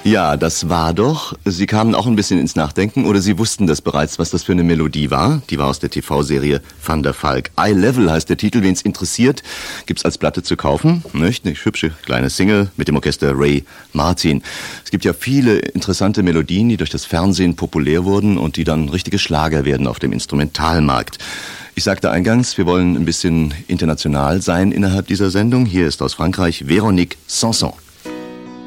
Ja, das war doch. Sie kamen auch ein bisschen ins Nachdenken oder Sie wussten das bereits, was das für eine Melodie war? Die war aus der TV-Serie Van der Valk. Eye Level heißt der Titel, wen's interessiert. Gibt's als Platte zu kaufen. Nicht? Eine hübsche kleine Single mit dem Orchester Ray Martin. Es gibt ja viele interessante Melodien, die durch das Fernsehen populär wurden und die dann richtige Schlager werden auf dem Instrumentalmarkt. Ich sagte eingangs, wir wollen ein bisschen international sein innerhalb dieser Sendung. Hier ist aus Frankreich Véronique Sanson.